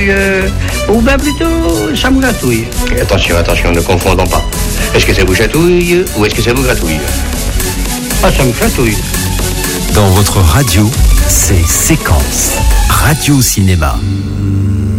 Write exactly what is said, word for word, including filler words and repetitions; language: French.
Euh, ou bien plutôt, ça me gratouille. Attention, attention, ne confondons pas. Est-ce que ça vous chatouille ou est-ce que ça vous gratouille? Ah, ça me gratouille. Dans votre radio, c'est Séquence Radio Cinéma.